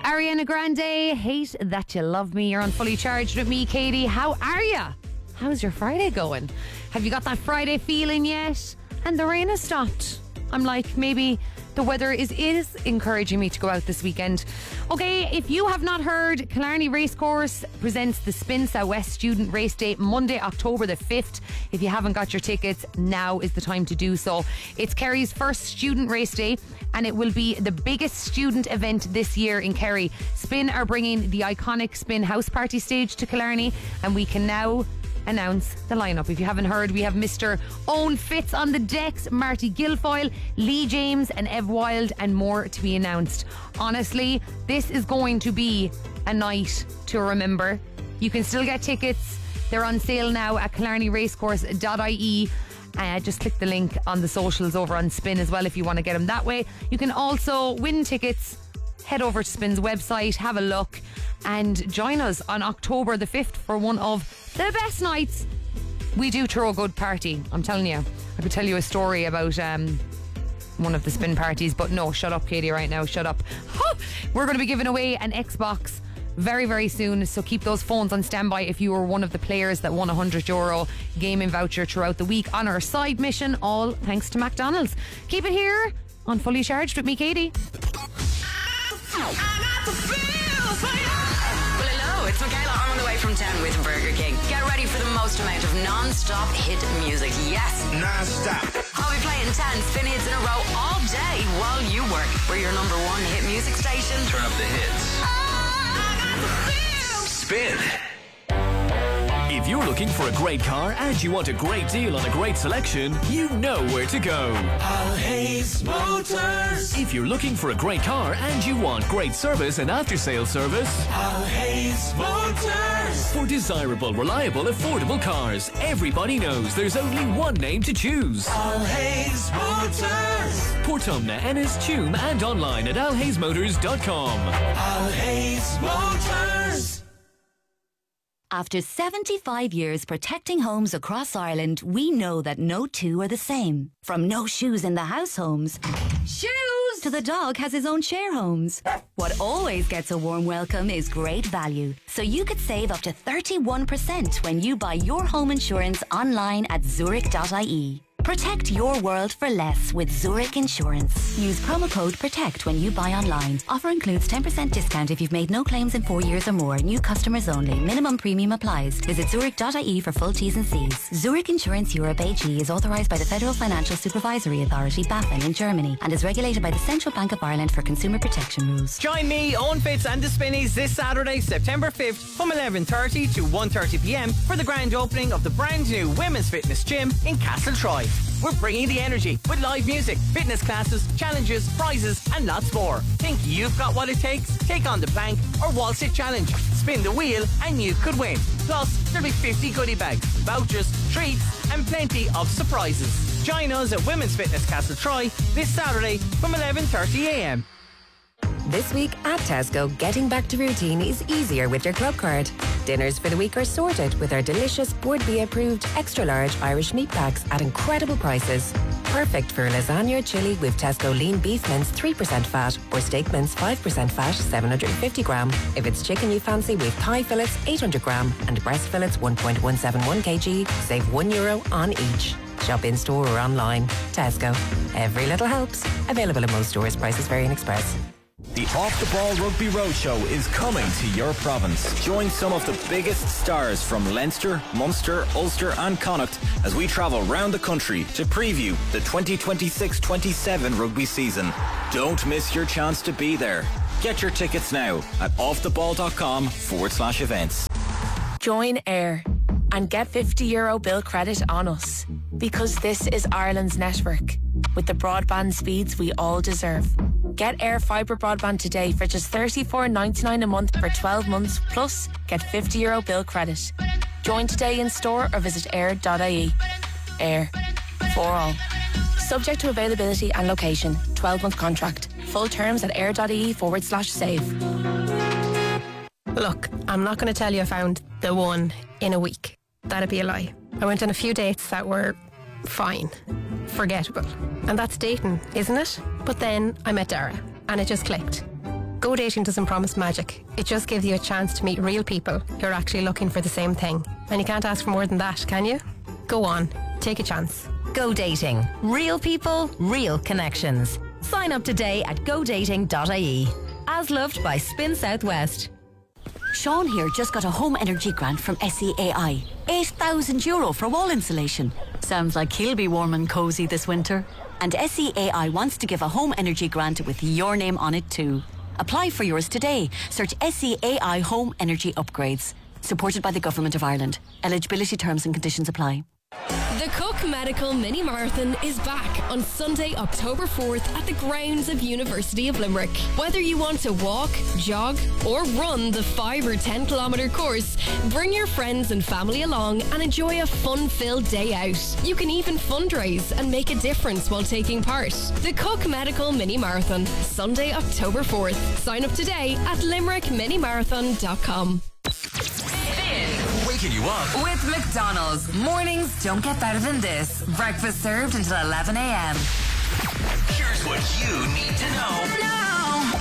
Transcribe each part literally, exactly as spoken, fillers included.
Ariana Grande, Hate That You Love Me. You're on Fully Charged with me, Katie. How are ya? How's your Friday going? Have you got that Friday feeling yet? And the rain has stopped. I'm like, maybe the weather is, is encouraging me to go out this weekend. Okay, if you have not heard, Killarney Racecourse presents the Spin South West Student Race Day, Monday, October the fifth. If you haven't got your tickets, now is the time to do so. It's Kerry's first student race day, and it will be the biggest student event this year in Kerry. Spin are bringing the iconic Spin House Party stage to Killarney, and we can now announce the lineup. If you haven't heard, we have Mister Owen Fitz on the decks, Marty Guilfoyle, Lee James and Ev Wild, and more to be announced. Honestly, this is going to be a night to remember. You can still get tickets. They're on sale now at killarney racecourse dot I E. Uh, just click the link on the socials over on Spin as well if you want to get them that way. You can also win tickets. Head over to Spin's website, have a look, and join us on October the fifth for one of the best nights. We do throw a good party, I'm telling you. I could tell you a story about um, one of the Spin parties, but no, shut up, Katie, right now, shut up. We're going to be giving away an Xbox very, very soon, so keep those phones on standby if you were one of the players that won a one hundred euro gaming voucher throughout the week on our side mission, all thanks to McDonald's. Keep it here on Fully Charged with me, Katie. Well, hello, it's Michaela. I'm on the way from town with Burger King. Get ready for the most amount of non-stop hit music. Yes, non-stop. I'll be playing ten spin hits in a row all day while you work. We're your number one hit music station. Turn up the hits. Spin. If you're looking for a great car and you want a great deal on a great selection, you know where to go. Alhays Motors. If you're looking for a great car and you want great service and after-sales service, Alhays Motors. For desirable, reliable, affordable cars, everybody knows there's only one name to choose. Alhays Motors. Portumna, Ennis, Tuam, and online at alhays motors dot com. Alhays Motors. After seventy-five years protecting homes across Ireland, we know that no two are the same. From no shoes in the house homes, shoes, to the dog has his own share homes. What always gets a warm welcome is great value. So you could save up to thirty-one percent when you buy your home insurance online at zurich dot I E. Protect your world for less with Zurich Insurance. Use promo code PROTECT when you buy online. Offer includes ten percent discount if you've made no claims in four years or more. New customers only. Minimum premium applies. Visit zurich dot I E for full T's and C's. Zurich Insurance Europe A G is authorised by the Federal Financial Supervisory Authority, BaFin, in Germany, and is regulated by the Central Bank of Ireland for consumer protection rules. Join me, Owen Fitz and the Spinnies this Saturday, September fifth from eleven thirty to one thirty p m for the grand opening of the brand new Women's Fitness Gym in Castletroy. We're bringing the energy with live music, fitness classes, challenges, prizes and lots more. Think you've got what it takes? Take on the plank or wall sit challenge. Spin the wheel and you could win. Plus, there'll be fifty goodie bags, vouchers, treats and plenty of surprises. Join us at Women's Fitness Castletroy this Saturday from eleven thirty a m. This week at Tesco, getting back to routine is easier with your club card. Dinners for the week are sorted with our delicious Board B approved extra large Irish meat packs at incredible prices. Perfect for lasagna or chilli with Tesco lean beef mince three percent fat or steak mince five percent fat seven hundred fifty gram. If it's chicken you fancy with thigh fillets eight hundred gram and breast fillets one point one seven one kilograms, save one euro on each. Shop in store or online. Tesco. Every little helps. Available in most stores. Prices vary in Express. The Off the Ball Rugby Roadshow is coming to your province. Join some of the biggest stars from Leinster, Munster, Ulster and Connacht as we travel round the country to preview the twenty twenty-six twenty-seven rugby season. Don't miss your chance to be there. Get your tickets now at offtheball.com forward slash events. Join Air and get fifty euro bill credit on us, because this is Ireland's network with the broadband speeds we all deserve. Get Air Fibre broadband today for just thirty-four ninety-nine a month for twelve months, plus get fifty euro bill credit. Join today in store or visit air dot I E. Air. For all. Subject to availability and location. twelve month contract. Full terms at air.ie forward slash save. Look, I'm not going to tell you I found the one in a week. That'd be a lie. I went on a few dates that were fine, forgettable. And that's dating, isn't it? But then I met Dara and it just clicked. Go Dating doesn't promise magic. It just gives you a chance to meet real people who are actually looking for the same thing. And you can't ask for more than that, can you? Go on, take a chance. Go Dating. Real people, real connections. Sign up today at go dating dot I E. As loved by Spin Southwest. Sean here just got a home energy grant from S E A I. eight thousand euro for wall insulation. Sounds like he'll be warm and cosy this winter. And S E A I wants to give a home energy grant with your name on it too. Apply for yours today. Search S E A I Home Energy Upgrades. Supported by the Government of Ireland. Eligibility terms and conditions apply. The Cook Medical Mini Marathon is back on Sunday, October fourth at the grounds of University of Limerick. Whether you want to walk, jog or run the five or ten kilometre course, bring your friends and family along and enjoy a fun-filled day out. You can even fundraise and make a difference while taking part. The Cook Medical Mini Marathon, Sunday, October fourth. Sign up today at limerick mini marathon dot com. Waking you up With McDonald's. Mornings don't get better than this. Breakfast served until eleven a.m. Here's what you need to know now.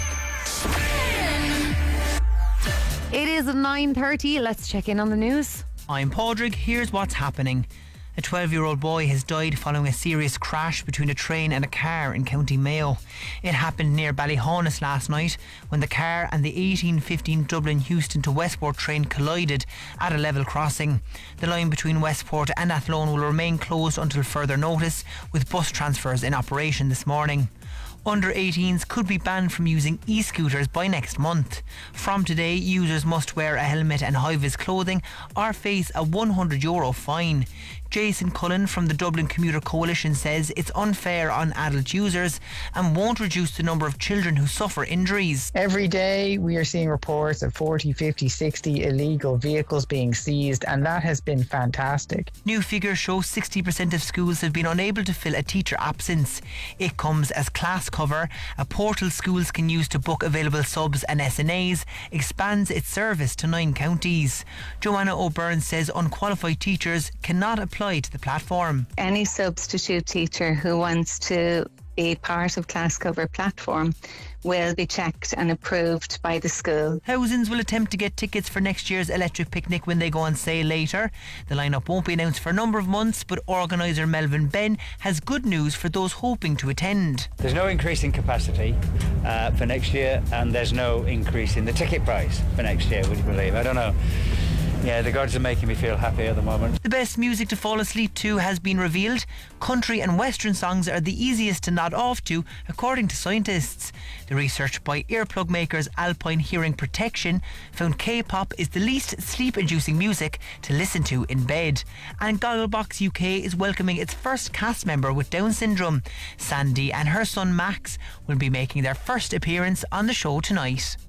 It is nine thirty. Let's check in on the news. I'm Padraig. Here's what's happening. A twelve-year-old boy has died following a serious crash between a train and a car in County Mayo. It happened near Ballyhaunis last night when the car and the eighteen fifteen Dublin Euston to Westport train collided at a level crossing. The line between Westport and Athlone will remain closed until further notice, with bus transfers in operation this morning. Under eighteens could be banned from using e-scooters by next month. From today, users must wear a helmet and high-vis clothing or face a one hundred euro fine. Jason Cullen from the Dublin Commuter Coalition says it's unfair on adult users and won't reduce the number of children who suffer injuries. Every day we are seeing reports of forty, fifty, sixty illegal vehicles being seized, and that has been fantastic. New figures show sixty percent of schools have been unable to fill a teacher absence. It comes as Class Cover, a portal schools can use to book available subs and S N As, expands its service to nine counties. Joanna O'Byrne says unqualified teachers cannot apply to the platform. Any substitute teacher who wants to be part of Class Cover platform will be checked and approved by the school. Thousands will attempt to get tickets for next year's electric picnic when they go on sale later. The lineup won't be announced for a number of months, but organiser Melvin Ben has good news for those hoping to attend. There's no increase in capacity uh, for next year, and there's no increase in the ticket price for next year, would you believe? I don't know. Yeah, the gods are making me feel happy at the moment. The best music to fall asleep to has been revealed. Country and western songs are the easiest to nod off to, according to scientists. The research by earplug makers Alpine Hearing Protection found K-pop is the least sleep-inducing music to listen to in bed. And Gogglebox U K is welcoming its first cast member with Down syndrome. Sandy and her son Max will be making their first appearance on the show tonight.